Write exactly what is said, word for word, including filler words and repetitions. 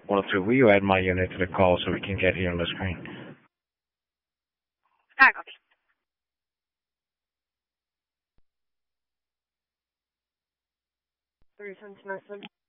one oh three, will you add my unit to the call so we can get here on the screen? Ah, copy. Three cents message.